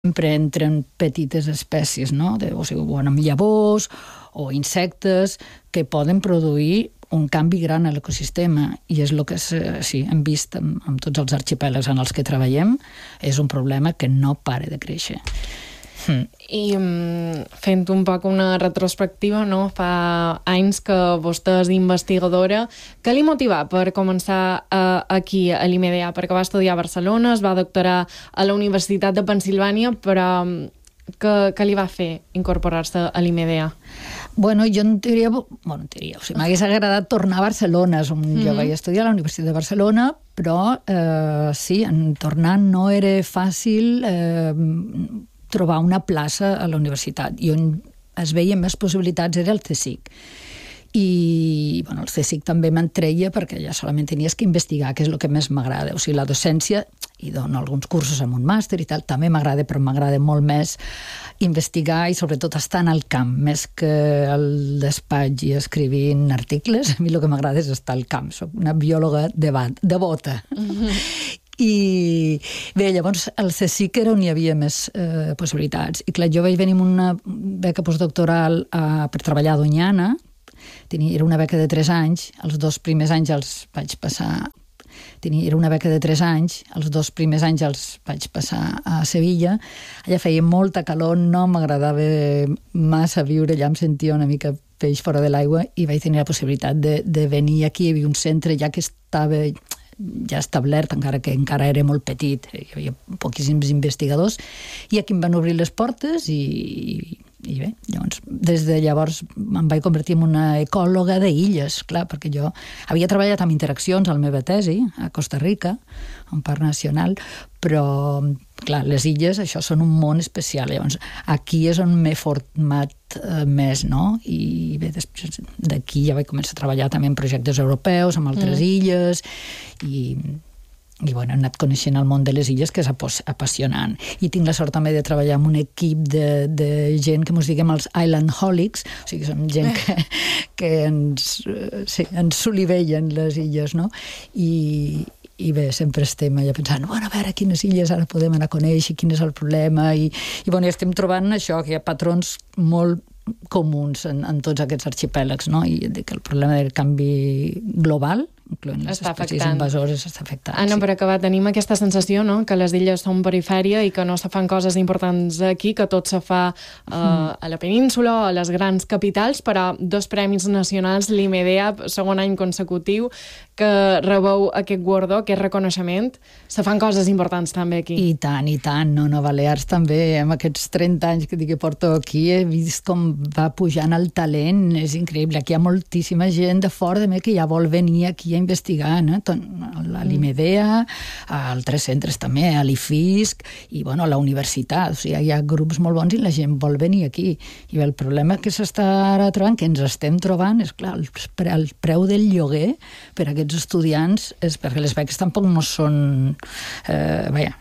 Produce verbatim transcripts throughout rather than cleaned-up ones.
sempre entren petites espècies, no? De, o sigui, bueno, amb llavors o insectes que poden produir un canvi gran a l'ecosistema, i és el que sí, hem vist amb, amb tots els arxipèlags en els que treballem, és un problema que no para de créixer. Mm. I um, fent un poc una retrospectiva, no? Fa anys que vostè és investigadora. Què li motiva per començar uh, aquí a l'I M D A? Perquè va estudiar a Barcelona, es va doctorar a la Universitat de Pennsilvània, però què, què li va fer incorporar-se a l'I M D A? Bueno, jo en teoria, bueno, en teoria, o sigui, m'hagués agradat tornar a Barcelona. Mm-hmm. Jo vaig estudiar a la Universitat de Barcelona, però eh, sí, en tornar no era fàcil eh, trobar una plaça a la universitat, i on es veien més possibilitats era el CSIC. I bueno, el CSIC també m'entreia perquè ja solament tenies que investigar, que és el que més m'agrada. O sigui, la docència, i dono alguns cursos amb un màster i tal, també m'agrada, però m'agrada molt més investigar i sobretot estar en el camp, més que al despatx i escrivint articles. A mi el que m'agrada és estar al camp. Soc una biòloga de, de bota. Mm-hmm. I bé, llavors el CSIC era on hi havia més eh, possibilitats. I clar, jo vaig venir amb una beca postdoctoral a, per treballar a Doñana. Tenia, era una beca de tres anys, els dos primers anys els vaig passar... Tenia, era una beca de tres anys, els dos primers anys els vaig passar a Sevilla. Allà feia molta calor, no m'agradava massa viure allà, em sentia una mica peix fora de l'aigua, i vaig tenir la possibilitat de, de venir aquí. Hi havia un centre ja que estava ja establert, encara que encara era molt petit, hi havia poquíssims investigadors, i aquí em van obrir les portes i, i bé, llavors, des de llavors em vaig convertir en una ecòloga d'illes, clar, perquè jo havia treballat amb interaccions a la meva tesi a Costa Rica, a un parc nacional, però clar, les illes, això són un món especial. Llavors, aquí és on m'he format eh, més, no? I bé, després d'aquí ja vaig començar a treballar també en projectes europeus, amb altres mm. illes, i, i bueno, he anat coneixent el món de les illes, que és apassionant. I tinc la sort també de treballar amb un equip de, de gent que ens diguem els Islandholics, o sigui, som gent que, que ens, sí, ens solivellen les illes, no? I i bé, sempre estem allà pensant, bueno, a veure quines illes ara podem anar a conèixer, quin és el problema, i, i bueno, estem trobant això, que hi ha patrons molt comuns en, en tots aquests arxipèlags, no? I que el problema del canvi global, incloent les està espècies afectant. invasores, està afectant. Ah, no, sí. Per acabar, tenim aquesta sensació, no?, que les illes són perifèria i que no se fan coses importants aquí, que tot se fa uh, mm. a la península, a les grans capitals, però dos premis nacionals, l'I M D A, segon any consecutiu, que rebeu aquest guardó, aquest reconeixement, se fan coses importants també aquí. I tant, i tant, no, no, Balears també, amb aquests trenta anys que, que porto aquí, he vist com va pujant el talent, és increïble. Aquí hi ha moltíssima gent de fora de mi que ja vol venir aquí a investigar, no? A l'I M D A, a altres centres també, a l'I F I S C, i bueno, a la universitat. O sigui, hi ha grups molt bons i la gent vol venir aquí. I bé, el problema que s'està ara trobant, que ens estem trobant, és clar, el, pre, el preu del lloguer per a aquests estudiants, és perquè les beques tampoc no són... Eh, vaja,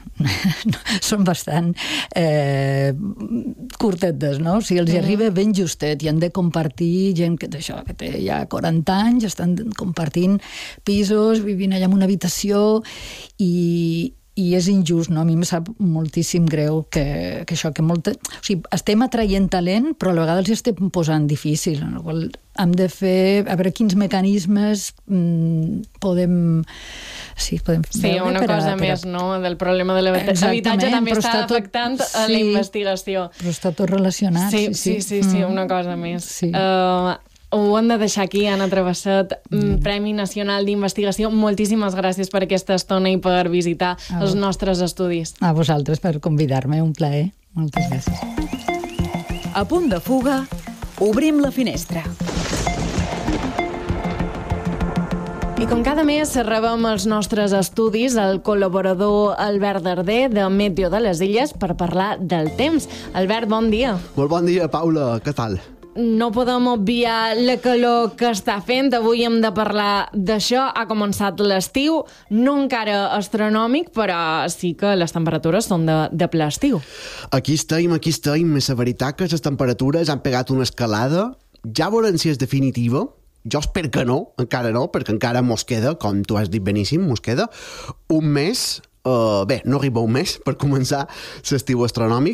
són bastant eh, curtetes, no? O sigui, els mm. arriba ben justet i han de compartir gent que, això, que té ja quaranta anys, estan compartint pisos, vivint allà en una habitació, i, i és injust, no? A mi em sap moltíssim greu que, que això, que molta... O sigui, estem atraient talent, però a la vegada els estem posant difícil, en el qual hem de fer, a veure quins mecanismes mm, podem... Sí, podem sí, una per a, cosa per a... més, no?, del problema de l'habitatge també està, està tot... afectant sí, a la investigació. Però està tot relacionat. Sí, sí, sí, sí, sí mm. una cosa més. Sí. Uh, ho hem de deixar aquí, Anna Travesset, mm. Premi Nacional d'Investigació. Moltíssimes gràcies per aquesta estona i per visitar a els nostres estudis. A vosaltres per convidar-me, un plaer. Moltes gràcies. A punt de fuga, obrim la finestra. I com cada mes rebem els nostres estudis el col·laborador Albert Darder de Meteo de les Illes per parlar del temps. Albert, bon dia. Molt bon dia, Paula. Què tal? No podem obviar la calor que està fent. Avui hem de parlar d'això. Ha començat l'estiu, no encara astronòmic, però sí que les temperatures són de, de ple estiu. Aquí estem, aquí estem. Més la veritat que les temperatures han pegat una escalada. Ja veurem si és definitiva. Jo espero que no, encara no, perquè encara mos queda, com tu has dit beníssim, mos queda un mes, uh, bé, no arriba un mes per començar l'estiu astronòmic.